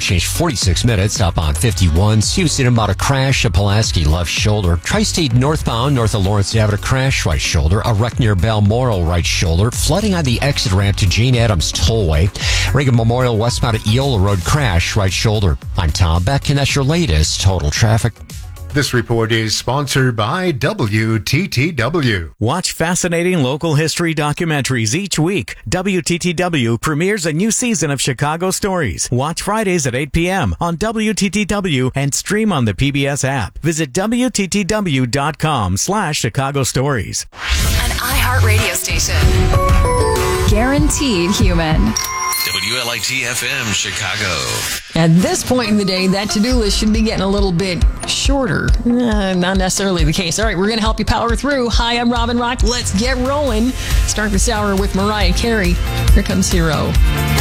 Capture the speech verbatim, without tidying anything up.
change forty-six minutes up on fifty-one. Houston about a crash at Pulaski left shoulder. Tri-State northbound north of Lawrence Avenue crash right shoulder. A wreck near Balmoral right shoulder. Flooding on the exit ramp to Jane Addams Tollway. Reagan Memorial westbound at Eola Road crash right shoulder. I'm Tom Beck, and that's your latest total traffic. This report is sponsored by W T T W. Watch fascinating local history documentaries each week. W T T W premieres a new season of Chicago Stories. Watch Fridays at eight p.m. on W T T W and stream on the P B S app. Visit W T T W dot com slash Chicago Stories. An iHeartRadio station. Guaranteed human. W L I T F M Chicago. At this point in the day, that to-do list should be getting a little bit shorter. Uh, not necessarily the case. All right, we're going to help you power through. Hi, I'm Robin Rock. Let's get rolling. Start this hour with Mariah Carey. Here comes Hero.